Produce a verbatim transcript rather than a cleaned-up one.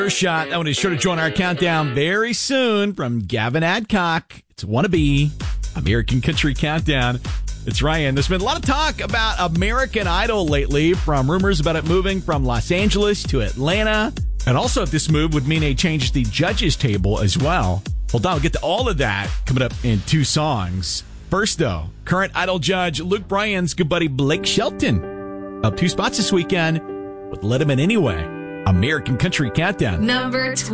First shot. That one is sure to join our countdown very soon from Gavin Adcock. It's Wannabe, American Country Countdown. It's Ryan. There's been a lot of talk about American Idol lately, from rumors about it moving from Los Angeles to Atlanta. And also, if this move would mean a change to the judges table as well. Hold on, we'll get to all of that coming up in two songs. First, though, current Idol judge Luke Bryan's good buddy Blake Shelton up two spots this weekend with Let Him In Anyway. American Country Countdown. Number two.